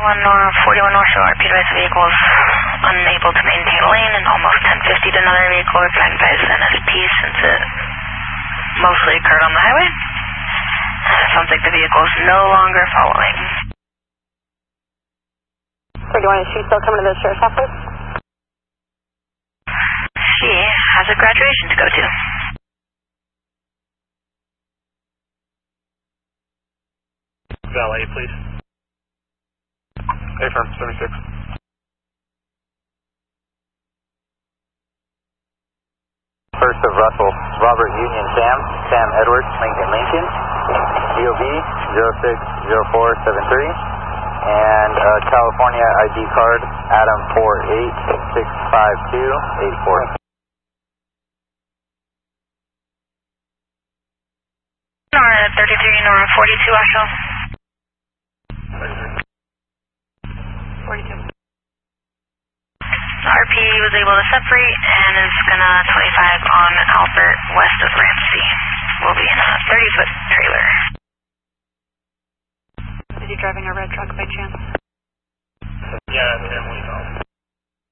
Nora, 41 North, so RP advised the vehicle is unable to maintain lane and almost 1050 to another vehicle flagged by NSP since it mostly occurred on the highway. Sounds like the vehicle is no longer following. 31, is she still coming to the sheriff's office? She has a graduation to go to. Valet, please. A-firm, 76. First of Russell, Robert Union Sam, Sam Edwards, Lincoln, DOB 060473, and California ID card, Adam 4865284. Nora 33, Nora 42, Asheville. 42. RP was able to separate and is gonna 25 on Albert west of Ramsey. We'll be in a 30-foot trailer. Is he driving a red truck by chance? Yeah,